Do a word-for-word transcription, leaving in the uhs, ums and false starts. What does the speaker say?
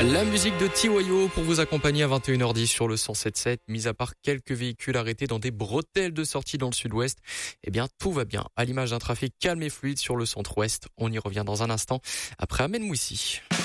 La musique de T Y O pour vous accompagner à vingt et une heures dix sur le cent sept virgule sept. Mis à part quelques véhicules arrêtés dans des bretelles de sortie dans le sud-ouest, eh bien tout va bien. À l'image d'un trafic calme et fluide sur le centre-ouest. On y revient dans un instant après Ahmed Moussi.